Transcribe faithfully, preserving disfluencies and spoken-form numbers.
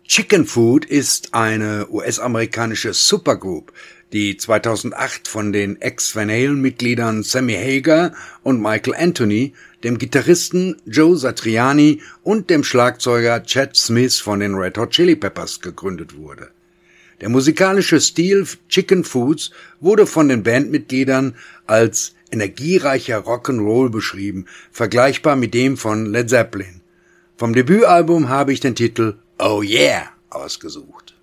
Chicken Food ist eine U S-amerikanische Supergroup, die zweitausendacht von den Ex-Van Halen-Mitgliedern Sammy Hagar und Michael Anthony, dem Gitarristen Joe Satriani und dem Schlagzeuger Chad Smith von den Red Hot Chili Peppers gegründet wurde. Der musikalische Stil Chicken Foods wurde von den Bandmitgliedern als energiereicher Rock'n'Roll beschrieben, vergleichbar mit dem von Led Zeppelin. Vom Debütalbum habe ich den Titel Oh Yeah ausgesucht.